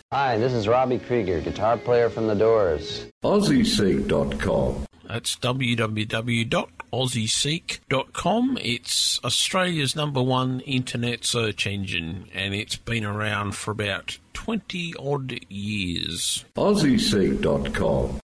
Hi, this is Robbie Krieger, guitar player from The Doors. AussieSeek.com. That's www.aussieseek.com. It's Australia's #1 internet search engine, and it's been around for about 20-odd years. AussieSeek.com.